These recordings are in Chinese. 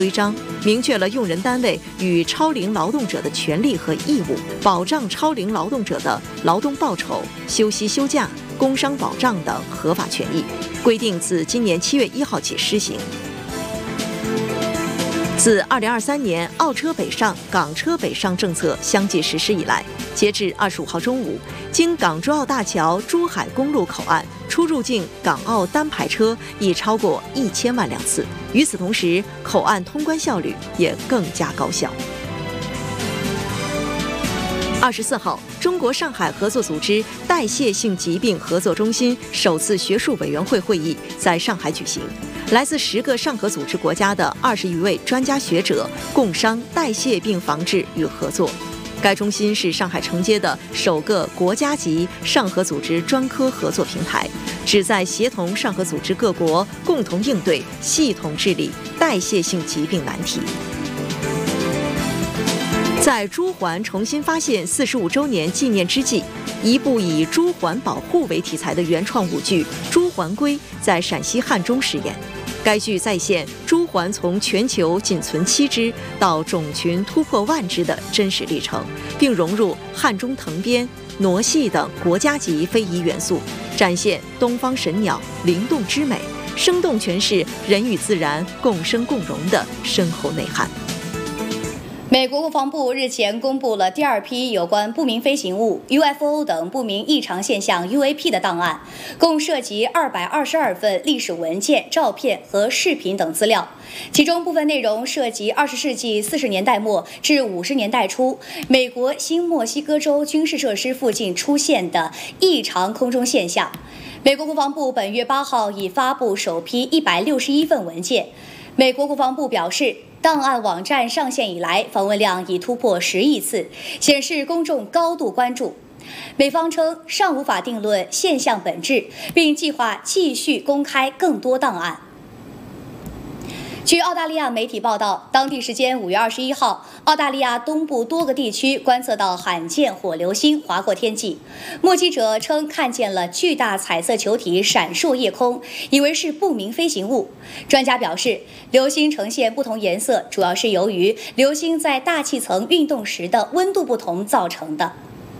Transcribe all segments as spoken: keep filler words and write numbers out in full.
规章明确了用人单位与超龄劳动者的权利和义务，保障超龄劳动者的劳动报酬、休息休假、工伤保障等合法权益。规定自今年七月一号起施行。自二零二三年澳车北上、港车北上政策相继实施以来，截至二十五号中午，经港珠澳大桥珠海公路口岸出入境港澳单牌车已超过一千万辆次。与此同时，口岸通关效率也更加高效。二十四号，中国上海合作组织代谢性疾病合作中心首次学术委员会会议在上海举行。来自十个上合组织国家的二十余位专家学者共商代谢病防治与合作。该中心是上海承接的首个国家级上合组织专科合作平台，旨在协同上合组织各国共同应对系统治理代谢性疾病难题。在朱鹮重新发现四十五周年纪念之际，一部以朱鹮保护为题材的原创舞剧《朱鹮归》在陕西汉中实演。该剧再现朱鹮从全球仅存七只到种群突破万只的真实历程，并融入汉中藤编、傩戏等国家级非遗元素，展现东方神鸟灵动之美，生动诠释人与自然共生共荣的深厚内涵。 美国国防部日前公布了第二批有关不明飞行物 U F O 等不明异常现象 U A P 的档案，共涉及二百二十二份历史文件、照片和视频等资料。其中部分内容涉及二十世纪四十年代末至五十年代初美国新墨西哥州军事设施附近出现的异常空中现象。美国国防部本月八号已发布首批一百六十一份文件。美国国防部表示，档案网站上线以来，访问量已突破十亿次，显示公众高度关注。美方称尚无法定论现象本质，并计划继续公开更多档案。据澳大利亚媒体报道，当地时间五月二十一号，澳大利亚东部多个地区观测到罕见火流星划过天际。目击者称看见了巨大彩色球体闪烁夜空，以为是不明飞行物。专家表示，流星呈现不同颜色，主要是由于流星在大气层运动时的温度不同造成的。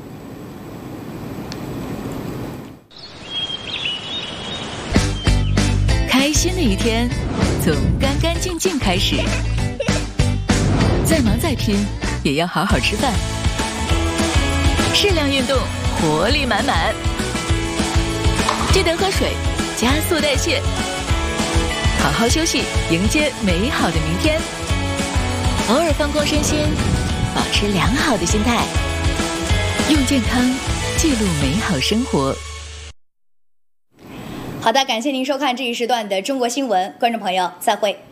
开心的一天从干干净净开始，再忙再拼也要好好吃饭，适量运动，活力满满，记得喝水，加速代谢，好好休息，迎接美好的明天。偶尔放空身心，保持良好的心态，用健康记录美好生活。 好的，感谢您收看这一时段的中国新闻，观众朋友，再会。